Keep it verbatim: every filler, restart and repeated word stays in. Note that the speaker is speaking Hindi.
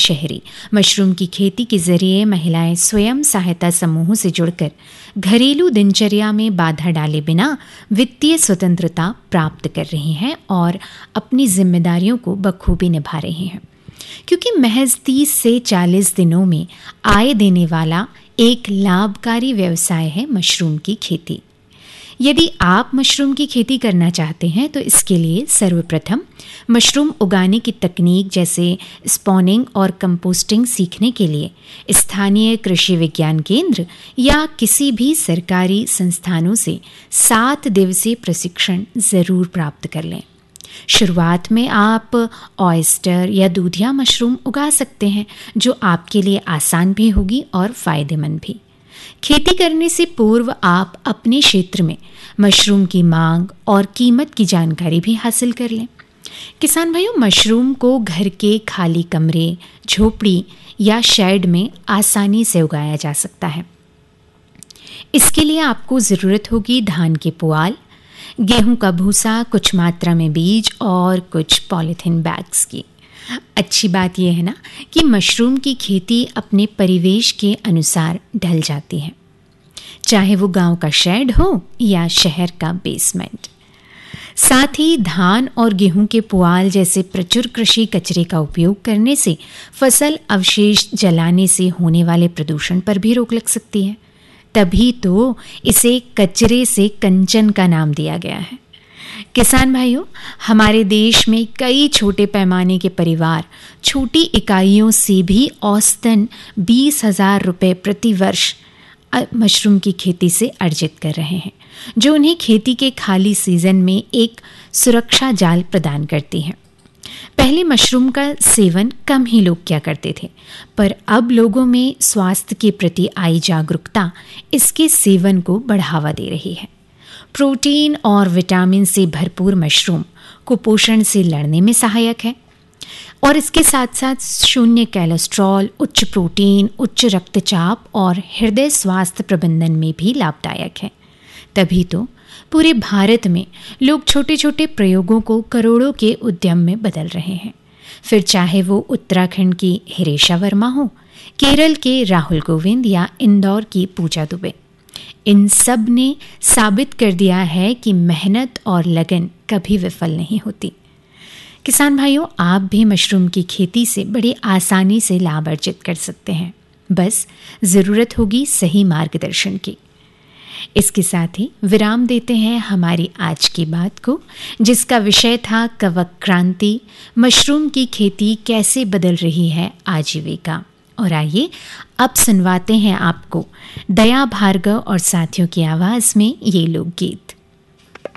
शहरी। मशरूम की खेती के जरिए महिलाएं स्वयं सहायता समूहों से जुड़कर घरेलू दिनचर्या में बाधा डाले बिना वित्तीय स्वतंत्रता प्राप्त कर रही हैं और अपनी जिम्मेदारियों को बखूबी निभा रही हैं। क्योंकि महज तीस से चालीस दिनों में आय देने वाला एक लाभकारी व्यवसाय है मशरूम की खेती। यदि आप मशरूम की खेती करना चाहते हैं तो इसके लिए सर्वप्रथम मशरूम उगाने की तकनीक जैसे स्पॉनिंग और कंपोस्टिंग सीखने के लिए स्थानीय कृषि विज्ञान केंद्र या किसी भी सरकारी संस्थानों से सात दिवसीय प्रशिक्षण ज़रूर प्राप्त कर लें। शुरुआत में आप ऑयस्टर या दूधिया मशरूम उगा सकते हैं, जो आपके लिए आसान भी होगी और फ़ायदेमंद भी। खेती करने से पूर्व आप अपने क्षेत्र में मशरूम की मांग और कीमत की जानकारी भी हासिल कर लें। किसान भाइयों, मशरूम को घर के खाली कमरे, झोपड़ी या शेड में आसानी से उगाया जा सकता है। इसके लिए आपको ज़रूरत होगी धान के पुआल, गेहूं का भूसा, कुछ मात्रा में बीज और कुछ पॉलीथीन बैग्स की। अच्छी बात यह है ना कि मशरूम की खेती अपने परिवेश के अनुसार ढल जाती है, चाहे वो गांव का शेड हो या शहर का बेसमेंट। साथ ही धान और गेहूं के पुआल जैसे प्रचुर कृषि कचरे का उपयोग करने से फसल अवशेष जलाने से होने वाले प्रदूषण पर भी रोक लग सकती है। तभी तो इसे कचरे से कंचन का नाम दिया गया है। किसान भाइयों, हमारे देश में कई छोटे पैमाने के परिवार छोटी इकाइयों से भी औसतन बीस हजार रुपये प्रति वर्ष मशरूम की खेती से अर्जित कर रहे हैं, जो उन्हें खेती के खाली सीजन में एक सुरक्षा जाल प्रदान करती है। पहले मशरूम का सेवन कम ही लोग किया करते थे, पर अब लोगों में स्वास्थ्य के प्रति आई जागरूकता इसके सेवन को बढ़ावा दे रही है। प्रोटीन और विटामिन से भरपूर मशरूम कुपोषण से लड़ने में सहायक है और इसके साथ साथ शून्य कोलेस्ट्रॉल, उच्च प्रोटीन, उच्च रक्तचाप और हृदय स्वास्थ्य प्रबंधन में भी लाभदायक है। तभी तो पूरे भारत में लोग छोटे छोटे प्रयोगों को करोड़ों के उद्यम में बदल रहे हैं। फिर चाहे वो उत्तराखंड की हिरेशा वर्मा हो, केरल के राहुल गोविंद या इंदौर की पूजा दुबे, इन सब ने साबित कर दिया है कि मेहनत और लगन कभी विफल नहीं होती। किसान भाइयों, आप भी मशरूम की खेती से बड़ी आसानी से लाभ अर्जित कर सकते हैं। बस ज़रूरत होगी सही मार्गदर्शन की। इसके साथ ही विराम देते हैं हमारी आज की बात को, जिसका विषय था कवक क्रांति, मशरूम की खेती कैसे बदल रही है आजीविका। और आइए अब सुनवाते हैं आपको दया भार्गव और साथियों की आवाज़ में ये लोकगीत।